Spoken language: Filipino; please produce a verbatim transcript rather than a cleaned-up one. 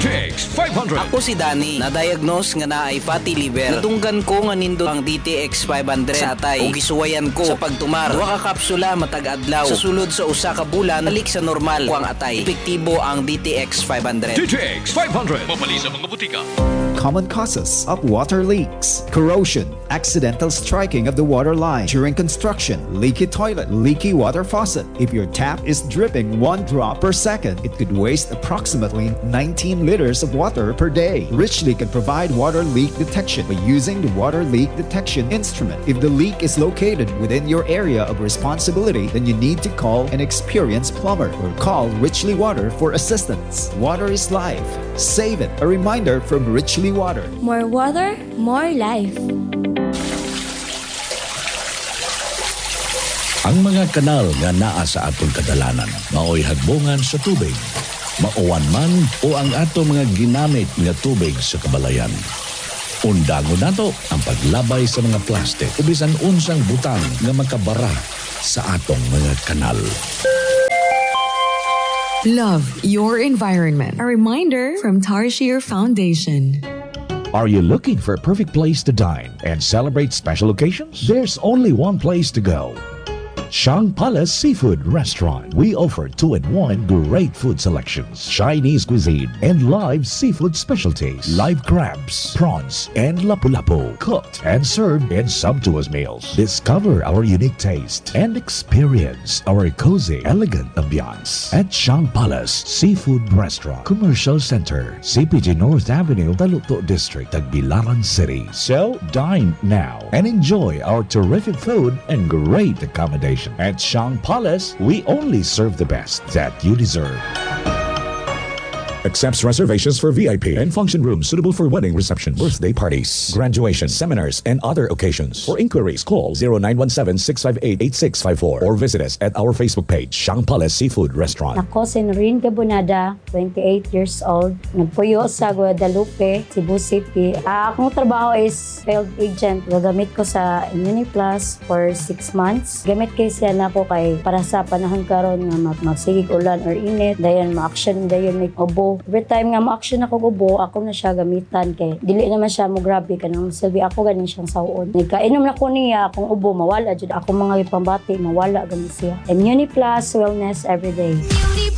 T X five hundred. Ako si Danny, na-diagnose nga naay fatty liver. Natunggan ko nga nindo ang D T X five hundred sa atay o gisuwayan ko sa pagtumar. Duha ka kapsula matag adlaw. Sa sulod sa usa ka bulan, balik sa normal ko ang atay. Epektibo ang D T X five hundred. D T X five hundred. Mapali sa mga butika. Common causes of water leaks: corrosion, accidental striking of the water line during construction, leaky toilet, leaky water faucet. If your tap is dripping one drop per second, it could waste approximately nineteen liters of water per day. Richly can provide water leak detection by using the water leak detection instrument. If the leak is located within your area of responsibility, then you need to call an experienced plumber or call Richly Water for assistance. Water is life. Save it. A reminder from Richly Water. More water, more life. Ang mga kanal nga naa sa atong kadalanan mao'y hagbungan sa tubig, mauwan man o ang atong mga ginamit nga tubig sa kabalayan. Undangon nato ang paglabay sa mga plastic o bisan unsang butang nga makabara sa atong mga kanal. Love your environment. A reminder from Tarshir Foundation. Are you looking for a perfect place to dine and celebrate special occasions? There's only one place to go. Shang Palace Seafood Restaurant. We offer two-in-one great food selections, Chinese cuisine, and live seafood specialties, live crabs, prawns, and lapu-lapu, cooked and served in sumptuous meals. Discover our unique taste and experience our cozy, elegant ambiance at Shang Palace Seafood Restaurant, Commercial Center, C P G North Avenue, Taluto District, Tagbilaran City. So dine now and enjoy our terrific food and great accommodation. At Shang Palace, we only serve the best that you deserve. Accepts reservations for V I P and function rooms suitable for wedding receptions, birthday parties, graduations, seminars, and other occasions. For inquiries, call zero nine one seven, six five eight, eight six five four or visit us at our Facebook page, Shang Palace Seafood Restaurant. Ako si Noreen Gabonada, twenty-eight years old. Nagpuyo sa Guadalupe, Cebu City. Uh, akong trabaho is field agent. Gagamit ko sa Immuniplus for six months. Gamit kay siya na ko kay para sa panahon karon nga mag magsigig ulan or init. Dayon ma-action dayon may obo. Every time nga ma-action ako gubo, ako na siya gamitan kay dili naman siya mo grabe kanang silbi ako ganin siyang sawon. Nagkainom na ko niya akong ubo mawala jud ako mga ipambati mawala ganin siya. Immuniplus Wellness Everyday.